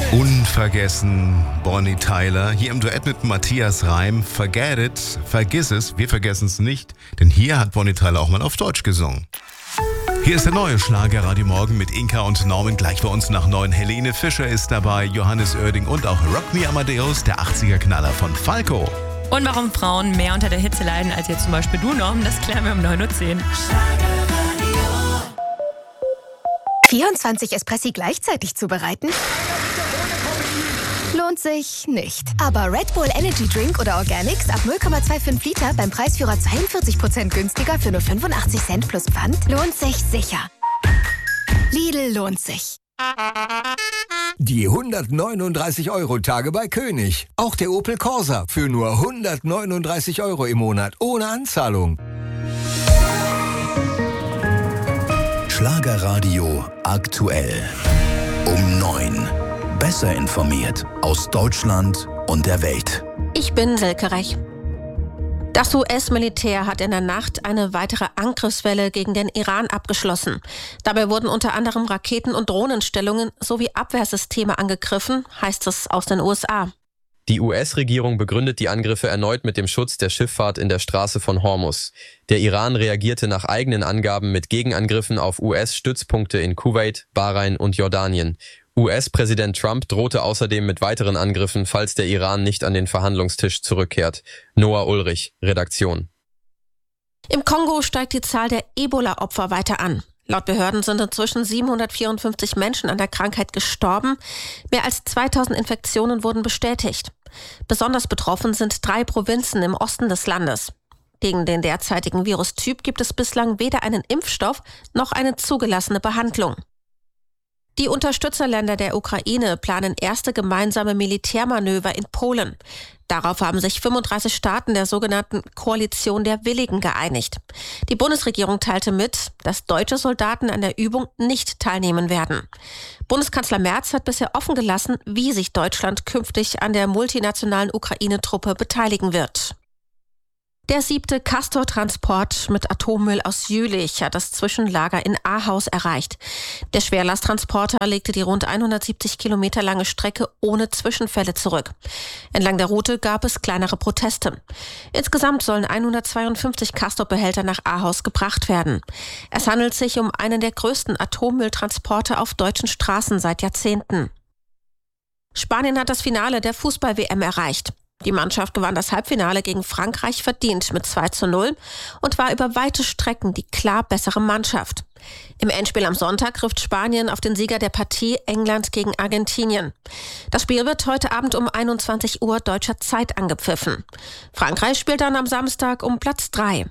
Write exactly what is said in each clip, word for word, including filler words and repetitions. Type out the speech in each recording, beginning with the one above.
Unvergessen, Bonnie Tyler, hier im Duett mit Matthias Reim. Forget it, vergiss es, wir vergessen es nicht, denn hier hat Bonnie Tyler auch mal auf Deutsch gesungen. Hier ist der neue Schlager Radio Morgen mit Inka und Norman. Gleich bei uns nach neun. Helene Fischer ist dabei, Johannes Oerding und auch Rock Me Amadeus, der achtziger-Knaller von Falco. Und warum Frauen mehr unter der Hitze leiden als jetzt zum Beispiel du, Norman, das klären wir um neun Uhr zehn. vierundzwanzig Espressi gleichzeitig zubereiten? Lohnt sich nicht. Aber Red Bull Energy Drink oder Organics ab null Komma fünfundzwanzig Liter beim Preisführer zweiundvierzig Prozent günstiger für nur fünfundachtzig Cent plus Pfand lohnt sich sicher. Lidl lohnt sich. Die hundertneununddreißig Euro Tage bei König. Auch der Opel Corsa für nur hundertneununddreißig Euro im Monat ohne Anzahlung. Schlagerradio aktuell. Um neun. Besser informiert aus Deutschland und der Welt. Ich bin Silke Rech. Das U S-Militär hat in der Nacht eine weitere Angriffswelle gegen den Iran abgeschlossen. Dabei wurden unter anderem Raketen- und Drohnenstellungen sowie Abwehrsysteme angegriffen, heißt es aus den U S A. Die U S-Regierung begründet die Angriffe erneut mit dem Schutz der Schifffahrt in der Straße von Hormuz. Der Iran reagierte nach eigenen Angaben mit Gegenangriffen auf U S-Stützpunkte in Kuwait, Bahrain und Jordanien. U S-Präsident Trump drohte außerdem mit weiteren Angriffen, falls der Iran nicht an den Verhandlungstisch zurückkehrt. Noah Ulrich, Redaktion. Im Kongo steigt die Zahl der Ebola-Opfer weiter an. Laut Behörden sind inzwischen siebenhundertvierundfünfzig Menschen an der Krankheit gestorben. Mehr als zweitausend Infektionen wurden bestätigt. Besonders betroffen sind drei Provinzen im Osten des Landes. Gegen den derzeitigen Virustyp gibt es bislang weder einen Impfstoff noch eine zugelassene Behandlung. Die Unterstützerländer der Ukraine planen erste gemeinsame Militärmanöver in Polen. Darauf haben sich fünfunddreißig Staaten der sogenannten Koalition der Willigen geeinigt. Die Bundesregierung teilte mit, dass deutsche Soldaten an der Übung nicht teilnehmen werden. Bundeskanzler Merz hat bisher offen gelassen, wie sich Deutschland künftig an der multinationalen Ukraine-Truppe beteiligen wird. Der siebte Castor-Transport mit Atommüll aus Jülich hat das Zwischenlager in Ahaus erreicht. Der Schwerlasttransporter legte die rund hundertsiebzig Kilometer lange Strecke ohne Zwischenfälle zurück. Entlang der Route gab es kleinere Proteste. Insgesamt sollen hundertzweiundfünfzig Castor-Behälter nach Ahaus gebracht werden. Es handelt sich um einen der größten Atommülltransporte auf deutschen Straßen seit Jahrzehnten. Spanien hat das Finale der Fußball-W M erreicht. Die Mannschaft gewann das Halbfinale gegen Frankreich verdient mit zwei zu null und war über weite Strecken die klar bessere Mannschaft. Im Endspiel am Sonntag trifft Spanien auf den Sieger der Partie England gegen Argentinien. Das Spiel wird heute Abend um einundzwanzig Uhr deutscher Zeit angepfiffen. Frankreich spielt dann am Samstag um Platz drei.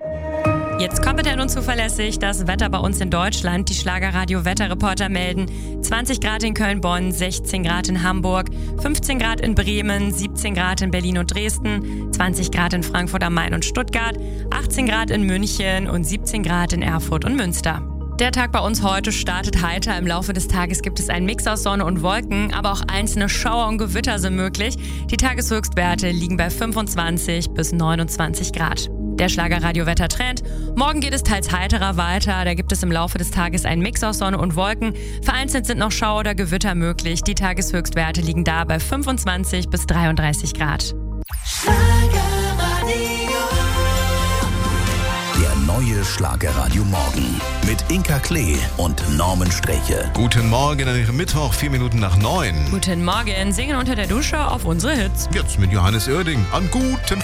Jetzt kompetent und zuverlässig das Wetter bei uns in Deutschland. Die Schlagerradio-Wetterreporter melden zwanzig Grad in Köln-Bonn, sechzehn Grad in Hamburg, fünfzehn Grad in Bremen, siebzehn Grad in Berlin und Dresden, zwanzig Grad in Frankfurt am Main und Stuttgart, achtzehn Grad in München und siebzehn Grad in Erfurt und Münster. Der Tag bei uns heute startet heiter. Im Laufe des Tages gibt es einen Mix aus Sonne und Wolken, aber auch einzelne Schauer und Gewitter sind möglich. Die Tageshöchstwerte liegen bei fünfundzwanzig bis neunundzwanzig Grad. Der Schlagerradio-Wettertrend. Morgen geht es teils heiterer weiter. Da gibt es im Laufe des Tages einen Mix aus Sonne und Wolken. Vereinzelt sind noch Schauer oder Gewitter möglich. Die Tageshöchstwerte liegen da bei fünfundzwanzig bis dreiunddreißig Grad. Der neue Schlagerradio Morgen mit Inka Klee und Norman Streche. Guten Morgen an Ihrem Mittwoch, vier Minuten nach neun. Guten Morgen, singen unter der Dusche auf unsere Hits. Jetzt mit Johannes Oerding an gutem Tag.